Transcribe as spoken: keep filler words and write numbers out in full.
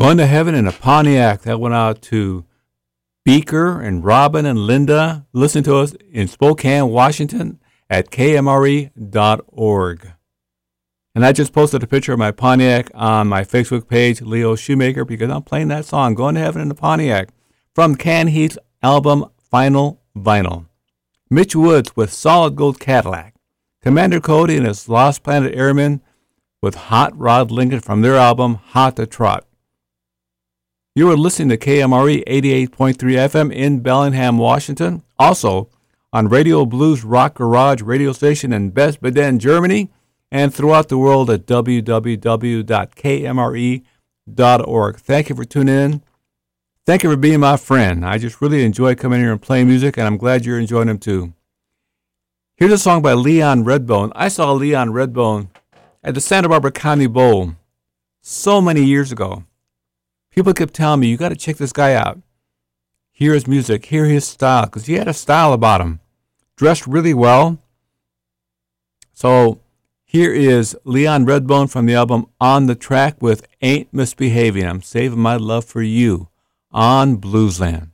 Going to Heaven in a Pontiac. That went out to Beaker and Robin and Linda. Listen to us in Spokane, Washington at K M R E dot org. And I just posted a picture of my Pontiac on my Facebook page, Leo Shoemaker, because I'm playing that song, Going to Heaven in a Pontiac, from Can Heat's album Final Vinyl. Mitch Woods with Solid Gold Cadillac. Commander Cody and his Lost Planet Airmen with Hot Rod Lincoln from their album Hot to Trot. You are listening to K M R E eighty-eight point three F M in Bellingham, Washington. Also on Radio Blues Rock Garage radio station in Best Baden, Germany, and throughout the world at w w w dot k m r e dot org. Thank you for tuning in. Thank you for being my friend. I just really enjoy coming here and playing music, and I'm glad you're enjoying them too. Here's a song by Leon Redbone. I saw Leon Redbone at the Santa Barbara County Bowl so many years ago. People kept telling me, you got to check this guy out. Hear his music, hear his style, because he had a style about him. Dressed really well. So here is Leon Redbone from the album On the Track with Ain't Misbehaving. I'm saving my love for you on Bluesland.